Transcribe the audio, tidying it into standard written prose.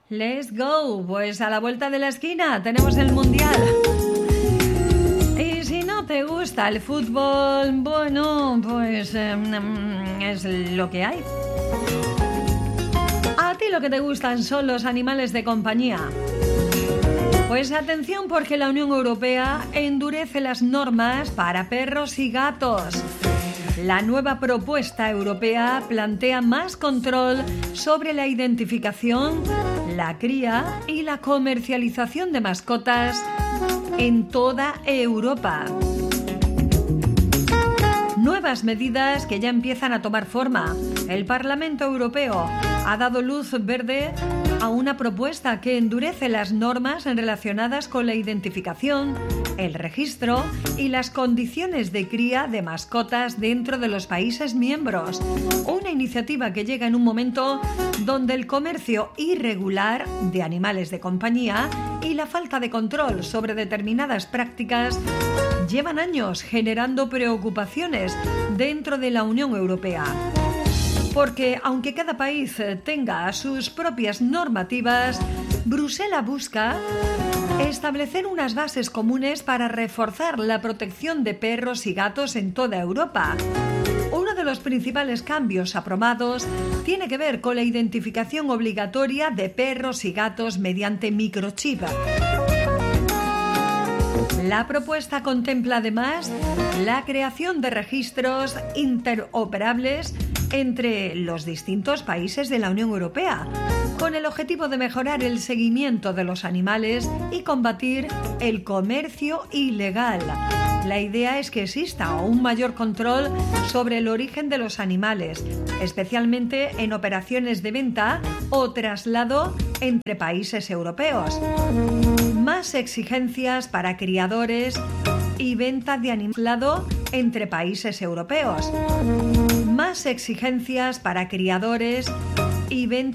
Let's go, pues a la vuelta de la esquina tenemos el Mundial. Y si no te gusta el fútbol, bueno, pues es lo que hay. A ti lo que te gustan son los animales de compañía. Pues atención, porque la Unión Europea endurece las normas para perros y gatos. La nueva propuesta europea plantea más control sobre la identificación, la cría y la comercialización de mascotas en toda Europa. Nuevas medidas que ya empiezan a tomar forma. El Parlamento Europeo ha dado luz verde a una propuesta que endurece las normas relacionadas con la identificación, el registro y las condiciones de cría de mascotas dentro de los países miembros. Una iniciativa que llega en un momento donde el comercio irregular de animales de compañía y la falta de control sobre determinadas prácticas llevan años generando preocupaciones dentro de la Unión Europea. Porque aunque cada país tenga sus propias normativas, Bruselas busca establecer unas bases comunes para reforzar la protección de perros y gatos en toda Europa. Uno de los principales cambios aprobados tiene que ver con la identificación obligatoria de perros y gatos mediante microchip. La propuesta contempla además la creación de registros interoperables entre los distintos países de la Unión Europea, con el objetivo de mejorar el seguimiento de los animales y combatir el comercio ilegal. La idea es que exista un mayor control sobre el origen de los animales, especialmente en operaciones de venta o traslado entre países europeos. Más exigencias para criadores y venta de animales entre países europeos. Más exigencias para criadores y venta